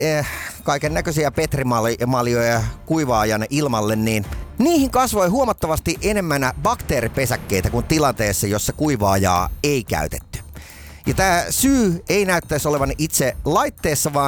kaiken näköisiä petrimaljoja kuivaajan ilmalle, niin niihin kasvoi huomattavasti enemmän bakteeripesäkkeitä kuin tilanteessa, jossa kuivaajaa ei käytetty. Ja tämä syy ei näyttäisi olevan itse laitteessa, vaan